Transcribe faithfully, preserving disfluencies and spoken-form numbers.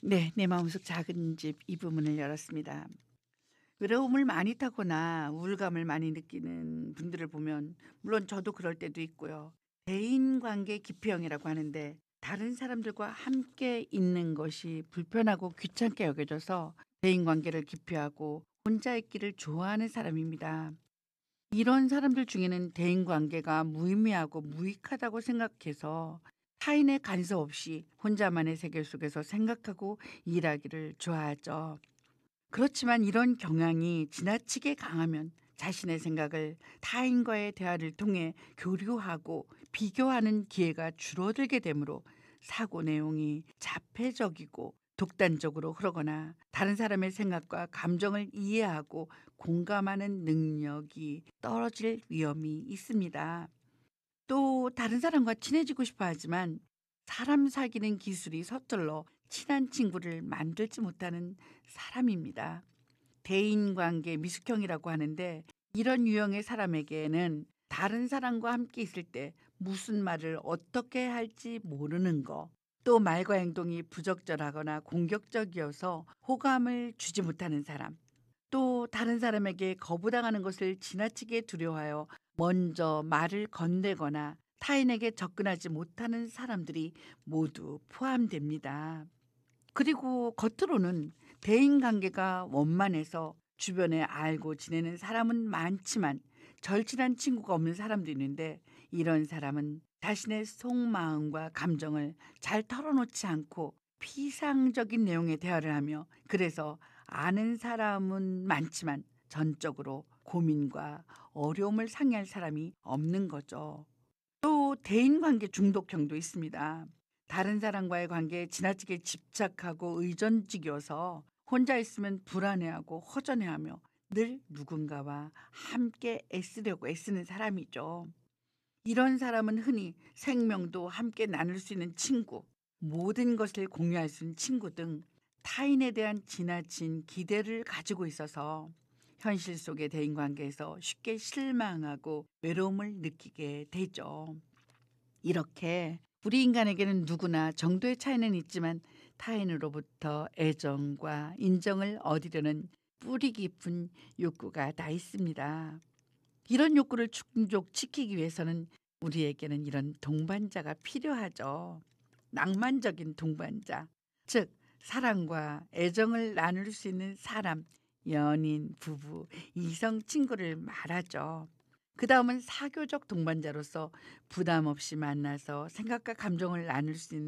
네. 내 마음속 작은 집 이 부문을 열었습니다. 외로움을 많이 타거나 우울감을 많이 느끼는 분들을 보면 물론 저도 그럴 때도 있고요. 대인관계 기피형이라고 하는데 다른 사람들과 함께 있는 것이 불편하고 귀찮게 여겨져서 대인관계를 기피하고 혼자 있기를 좋아하는 사람입니다. 이런 사람들 중에는 대인관계가 무의미하고 무익하다고 생각해서 타인의 간섭 없이 혼자만의 세계 속에서 생각하고 일하기를 좋아하죠. 그렇지만 이런 경향이 지나치게 강하면 자신의 생각을 타인과의 대화를 통해 교류하고 비교하는 기회가 줄어들게 되므로 사고 내용이 자폐적이고 독단적으로 흐르거나 다른 사람의 생각과 감정을 이해하고 공감하는 능력이 떨어질 위험이 있습니다. 또 다른 사람과 친해지고 싶어 하지만 사람 사귀는 기술이 서툴러 친한 친구를 만들지 못하는 사람입니다. 대인관계 미숙형이라고 하는데 이런 유형의 사람에게는 다른 사람과 함께 있을 때 무슨 말을 어떻게 할지 모르는 거, 또 말과 행동이 부적절하거나 공격적이어서 호감을 주지 못하는 사람, 또 다른 사람에게 거부당하는 것을 지나치게 두려워하여 먼저 말을 건네거나 타인에게 접근하지 못하는 사람들이 모두 포함됩니다. 그리고 겉으로는 대인관계가 원만해서 주변에 알고 지내는 사람은 많지만 절친한 친구가 없는 사람도 있는데 이런 사람은 자신의 속마음과 감정을 잘 털어놓지 않고 피상적인 내용의 대화를 하며 그래서 아는 사람은 많지만 전적으로 고민과 어려움을 상의할 사람이 없는 거죠. 또 대인관계 중독형도 있습니다. 다른 사람과의 관계에 지나치게 집착하고 의존적이어서 혼자 있으면 불안해하고 허전해하며 늘 누군가와 함께 애쓰려고 애쓰는 사람이죠. 이런 사람은 흔히 생명도 함께 나눌 수 있는 친구, 모든 것을 공유할 수 있는 친구 등 타인에 대한 지나친 기대를 가지고 있어서 현실 속의 대인관계에서 쉽게 실망하고 외로움을 느끼게 되죠. 이렇게 우리 인간에게는 누구나 정도의 차이는 있지만 타인으로부터 애정과 인정을 얻으려는 뿌리 깊은 욕구가 다 있습니다. 이런 욕구를 충족시키기 위해서는 우리에게는 이런 동반자가 필요하죠. 낭만적인 동반자, 즉 사랑과 애정을 나눌 수 있는 사람, 연인, 부부, 이성 친구를 말하죠. 그 다음은 사교적 동반자로서 부담 없이 만나서 생각과 감정을 나눌 수 있는